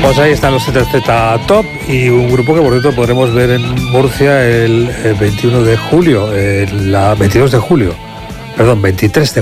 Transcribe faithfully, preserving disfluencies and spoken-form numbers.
Pues ahí están los Z Z Top y un grupo que por cierto podremos ver en Murcia el veintiuno de julio, el, la veintidós de julio, perdón, veintitrés de